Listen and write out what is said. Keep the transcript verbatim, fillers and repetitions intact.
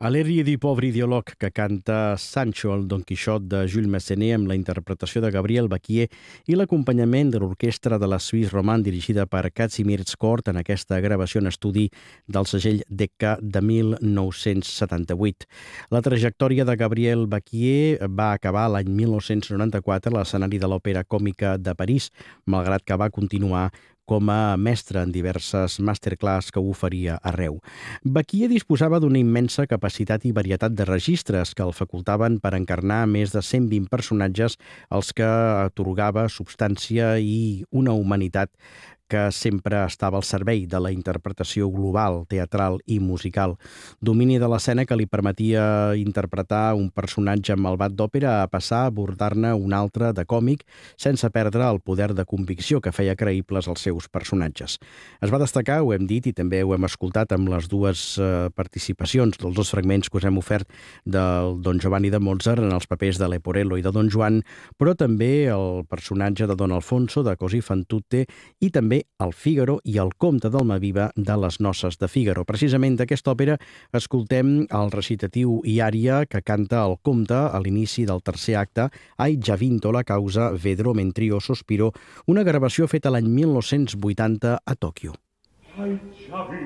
A l'Air du pauvre ideologue que canta Sancho, el Don Quixot de Jules Massenet, amb la interpretació de Gabriel Baquier i l'acompanyament de l'orquestra de la Suisse Romande dirigida per Kazimierz Kort en aquesta gravació en estudi del segell Decca de mil nou-cents setanta-vuit. La trajectòria de Gabriel Baquier va acabar l'any mil nou-cents noranta-quatre a l'escenari de l'Òpera Còmica de París, malgrat que va continuar com a mestre en diverses masterclass que oferia arreu. Baquier disposava d'una immensa capacitat i varietat de registres que el facultaven per encarnar més de cent vint personatges als que atorgava substància i una humanitat que sempre estava al servei de la interpretació global, teatral i musical. Domini de l'escena que li permetia interpretar un personatge malvat d'òpera a passar a abordar-ne un altre de còmic sense perdre el poder de convicció que feia creïbles els seus personatges. Es va destacar, ho hem dit i també ho hem escoltat amb les dues eh, participacions dels dos fragments que us hem ofert del Don Giovanni de Mozart en els papers de Leporello i de Don Juan, però també el personatge de Don Alfonso, de Così fan tutte, i també el Fígaro i el Comte d'Almaviva de les Noces de Fígaro. Precisament d'aquesta òpera escoltem el recitatiu i ària que canta el Comte a l'inici del tercer acte, Hai già vinto la causa, vedrò mentrio sospiro, una gravació feta l'any mil nou-cents vuitanta a Tòquio. Hai già